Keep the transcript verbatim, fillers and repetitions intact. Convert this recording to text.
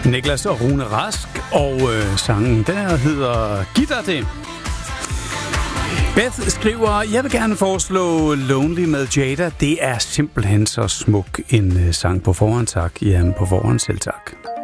Niklas og Rune Rask, og øh, sangen der hedder Giv dig det. Beth skriver, jeg vil gerne foreslå Lonely med Jada. Det er simpelthen så smuk en øh, sang på forhånd, tak. Jamen på forhånd selv tak.